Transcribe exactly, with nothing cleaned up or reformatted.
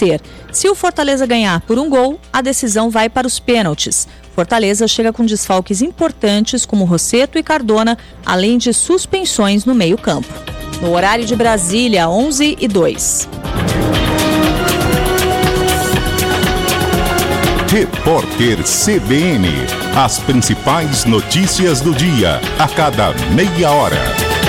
vencer. Se o Fortaleza ganhar por um gol, a decisão vai para os pênaltis. Fortaleza chega com desfalques importantes como Rossetto e Cardona, além de suspensões no meio-campo. No horário de Brasília, onze e dois. Repórter C B N. As principais notícias do dia, a cada meia hora.